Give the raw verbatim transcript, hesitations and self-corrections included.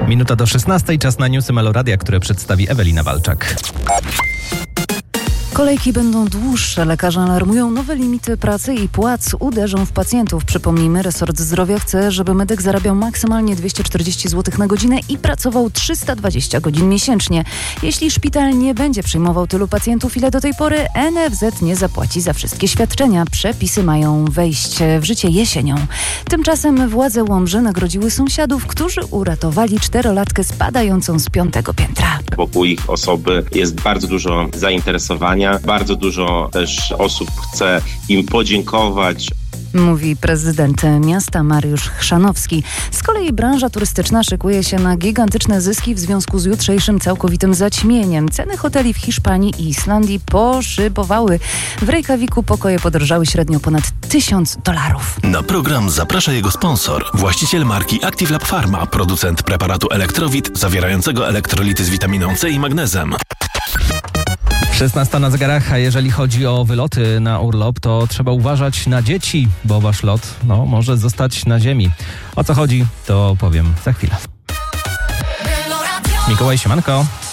Minuta do szesnastej, czas na newsy Meloradia, które przedstawi Ewelina Walczak. Kolejki będą dłuższe. Lekarze alarmują, nowe limity pracy i płac uderzą w pacjentów. Przypomnijmy, resort zdrowia chce, żeby medyk zarabiał maksymalnie dwieście czterdzieści złotych na godzinę i pracował trzysta dwadzieścia godzin miesięcznie. Jeśli szpital nie będzie przyjmował tylu pacjentów, ile do tej pory, N F Z nie zapłaci za wszystkie świadczenia. Przepisy mają wejść w życie jesienią. Tymczasem władze Łomży nagrodziły sąsiadów, którzy uratowali czterolatkę spadającą z piątego piętra. Wokół ich osoby jest bardzo dużo zainteresowania. Bardzo dużo też osób chce im podziękować. Mówi prezydent miasta Mariusz Chrzanowski. Z kolei branża turystyczna szykuje się na gigantyczne zyski w związku z jutrzejszym całkowitym zaćmieniem. Ceny hoteli w Hiszpanii i Islandii poszybowały. W Reykjaviku pokoje podrożały średnio ponad tysiąc dolarów. Na program zaprasza jego sponsor, właściciel marki Active Lab Pharma, producent preparatu Elektrowit zawierającego elektrolity z witaminą C i magnezem. szesnasta na zegarach, a jeżeli chodzi o wyloty na urlop, to trzeba uważać na dzieci, bo wasz lot no, może zostać na ziemi. O co chodzi, to powiem za chwilę. Mikołaj, siemanko.